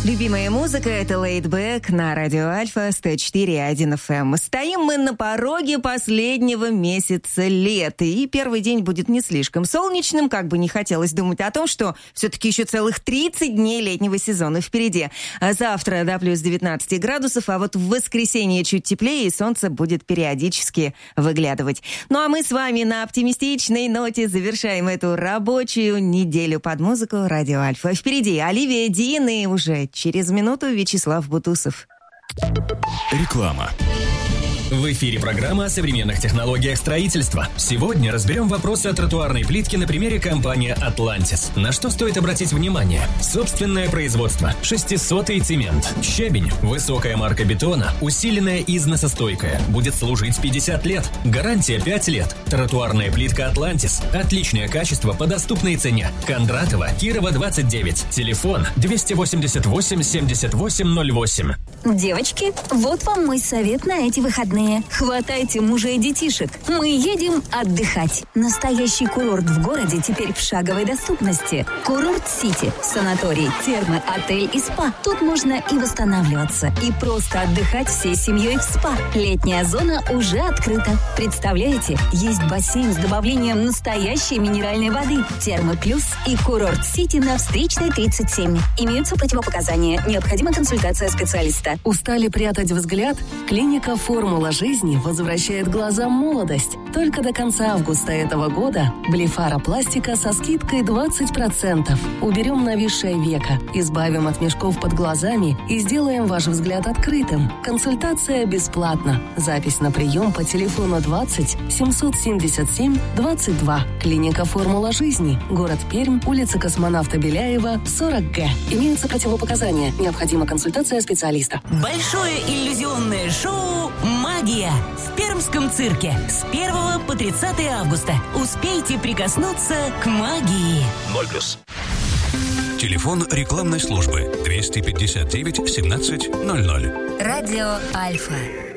Любимая музыка — это Laid Back на радио Альфа 104.1 FM. Стоим мы на пороге последнего месяца лета, и первый день будет не слишком солнечным, как бы не хотелось думать о том, что все-таки еще целых 30 дней летнего сезона впереди. А завтра до плюс 19 градусов, а вот в воскресенье чуть теплее, и солнце будет периодически выглядывать. Ну а мы с вами на оптимистичной ноте завершаем эту рабочую неделю под музыку радио Альфа. Впереди Оливия Дин и уже через минуту Вячеслав Бутусов. Реклама. В эфире программа о современных технологиях строительства. Сегодня разберем вопросы о тротуарной плитке на примере компании «Атлантис». На что стоит обратить внимание? Собственное производство, 600-й цемент, щебень, высокая марка бетона, усиленная и износостойкая, будет служить 50 лет, гарантия 5 лет. Тротуарная плитка «Атлантис», отличное качество по доступной цене. Кондратова, Кирова, 29, телефон 288-7808. Девочки, вот вам мой совет на эти выходные. Хватайте мужей и детишек. Мы едем отдыхать. Настоящий курорт в городе теперь в шаговой доступности. Курорт-Сити. Санаторий, термы, отель и спа. Тут можно и восстанавливаться, и просто отдыхать всей семьей в спа. Летняя зона уже открыта. Представляете, есть бассейн с добавлением настоящей минеральной воды. Термы плюс и Курорт-Сити на Встречной 37. Имеются противопоказания. Необходима консультация специалиста. Устали прятать взгляд? Клиника «Формула жизни» возвращает глазам молодость. Только до конца августа этого года блефаропластика со скидкой 20%. Уберем нависшее веко, избавим от мешков под глазами и сделаем ваш взгляд открытым. Консультация бесплатна. Запись на прием по телефону 20 777 22. Клиника «Формула жизни». Город Пермь, улица Космонавта Беляева, 40Г. Имеются противопоказания. Необходима консультация специалиста. Большое иллюзионное шоу «Магия» в Пермском цирке с 1 по 30 августа. Успейте прикоснуться к магии. 0+. Телефон рекламной службы 259 17 00. Радио Альфа.